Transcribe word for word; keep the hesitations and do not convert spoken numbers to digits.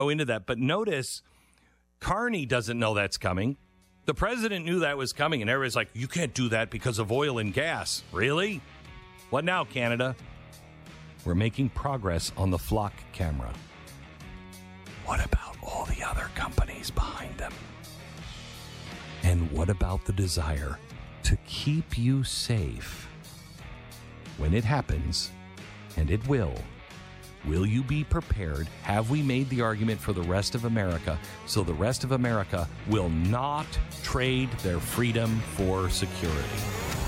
go into that. But notice, Carney doesn't know that's coming. The president knew that was coming, and everybody's like, you can't do that because of oil and gas. Really? What now, Canada? We're making progress on the flock camera. What about all the other companies behind them? And what about the desire to keep you safe? When it happens, and it will, will you be prepared? Have we made the argument for the rest of America so the rest of America will not trade their freedom for security?